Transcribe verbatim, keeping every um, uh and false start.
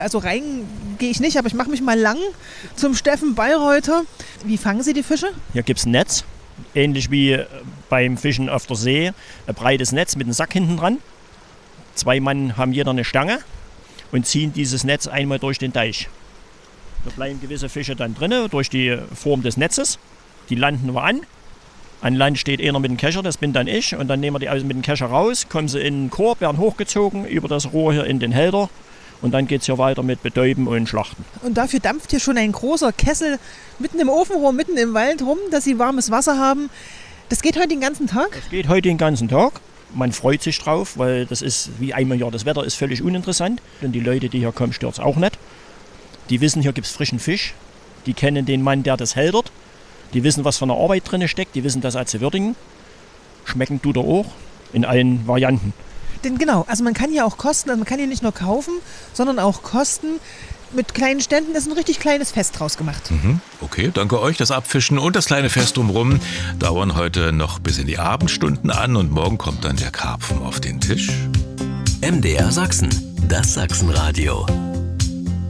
Also rein gehe ich nicht, aber ich mache mich mal lang zum Steffen Bayreuther. Wie fangen Sie die Fische? Hier gibt es ein Netz, ähnlich wie beim Fischen auf der See. Ein breites Netz mit einem Sack hinten dran. Zwei Mann haben jeder eine Stange und ziehen dieses Netz einmal durch den Deich. Da bleiben gewisse Fische dann drin, durch die Form des Netzes. Die landen wir an. An Land steht einer mit dem Kescher, das bin dann ich. Und dann nehmen wir die also mit dem Kescher raus, kommen sie in den Korb, werden hochgezogen, über das Rohr hier in den Hälter. Und dann geht es hier weiter mit Betäuben und Schlachten. Und dafür dampft hier schon ein großer Kessel mitten im Ofenrohr, mitten im Wald rum, dass Sie warmes Wasser haben. Das geht heute den ganzen Tag? Das geht heute den ganzen Tag. Man freut sich drauf, weil das ist wie einmal im Jahr. Das Wetter ist völlig uninteressant. Und die Leute, die hier kommen, stört es auch nicht. Die wissen, hier gibt es frischen Fisch. Die kennen den Mann, der das hältert. Die wissen, was für eine Arbeit drin steckt. Die wissen das auch zu würdigen. Schmecken tut er auch in allen Varianten. Denn genau, also man kann hier auch kosten, also man kann hier nicht nur kaufen, sondern auch kosten. Mit kleinen Ständen ist ein richtig kleines Fest draus gemacht. Mhm. Okay, danke euch. Das Abfischen und das kleine Fest drumherum dauern heute noch bis in die Abendstunden an und morgen kommt dann der Karpfen auf den Tisch. M D R Sachsen, das Sachsenradio.